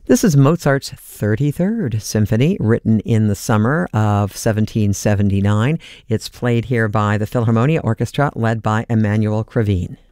This is Mozart's 33rd Symphony, written in the summer of 1779. It's played here by the Philharmonia Orchestra, led by Emanuel Krivine.